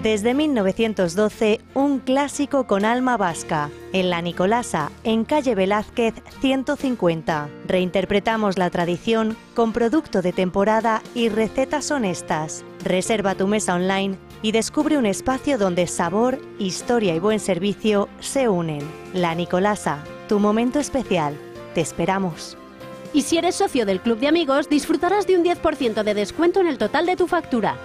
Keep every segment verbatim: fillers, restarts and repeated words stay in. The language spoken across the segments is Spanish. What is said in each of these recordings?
Desde mil novecientos doce, un clásico con alma vasca. En La Nicolasa, en calle Velázquez ciento cincuenta. Reinterpretamos la tradición con producto de temporada y recetas honestas. Reserva tu mesa online y descubre un espacio donde sabor, historia y buen servicio se unen. La Nicolasa, tu momento especial. Te esperamos. Y si eres socio del Club de Amigos, disfrutarás de un diez por ciento de descuento en el total de tu factura.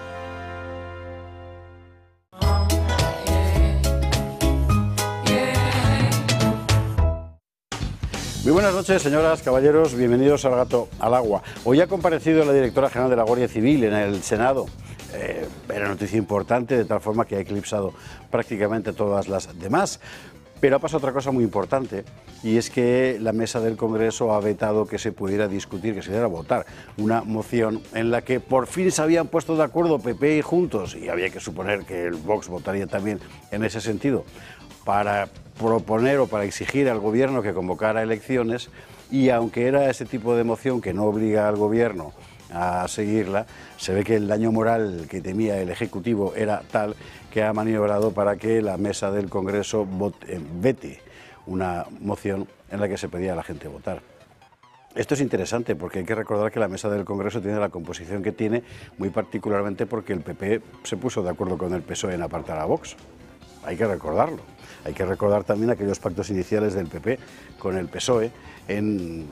Muy buenas noches, señoras, caballeros, bienvenidos al Gato al Agua. Hoy ha comparecido la directora general de la Guardia Civil en el Senado. Eh, era noticia importante, de tal forma que ha eclipsado prácticamente todas las demás. Pero ha pasado otra cosa muy importante, y es que la mesa del Congreso ha vetado que se pudiera discutir, que se pudiera votar una moción en la que por fin se habían puesto de acuerdo P P y Juntos, y había que suponer que el Vox votaría también en ese sentido, para proponer o para exigir al Gobierno que convocara elecciones, y aunque era ese tipo de moción que no obliga al Gobierno a seguirla, se ve que el daño moral que temía el Ejecutivo era tal que ha maniobrado para que la mesa del Congreso vote, vete una moción en la que se pedía a la gente votar. Esto es interesante porque hay que recordar que la mesa del Congreso tiene la composición que tiene, muy particularmente porque el P P se puso de acuerdo con el P S O E en apartar a Vox. Hay que recordarlo. Hay que recordar también aquellos pactos iniciales del P P con el P S O E en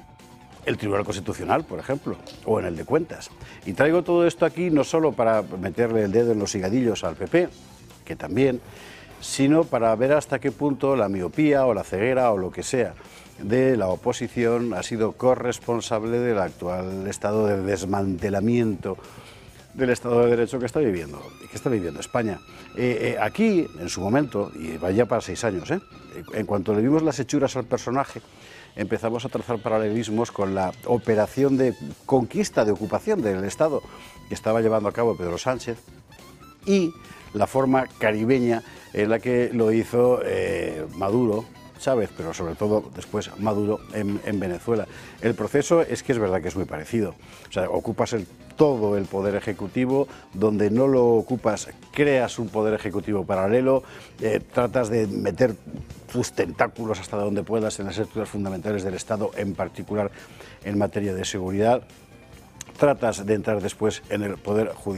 el Tribunal Constitucional, por ejemplo, o en el de Cuentas. Y traigo todo esto aquí no solo para meterle el dedo en los higadillos al P P, que también, sino para ver hasta qué punto la miopía o la ceguera o lo que sea de la oposición ha sido corresponsable del actual estado de desmantelamiento del Estado de Derecho que está viviendo, que está viviendo España. Eh, eh, aquí, en su momento, y vaya para seis años, ¿eh? en cuanto le vimos las hechuras al personaje, empezamos a trazar paralelismos con la operación de conquista, de ocupación del Estado que estaba llevando a cabo Pedro Sánchez y la forma caribeña en la que lo hizo eh, Maduro, Chávez, pero sobre todo después Maduro en, en Venezuela. El proceso es que es verdad que es muy parecido. O sea, ocupas el, todo el poder ejecutivo, donde no lo ocupas creas un poder ejecutivo paralelo, eh, tratas de meter tus tentáculos hasta donde puedas en las estructuras fundamentales del Estado, en particular en materia de seguridad. Tratas de entrar después en el poder judicial.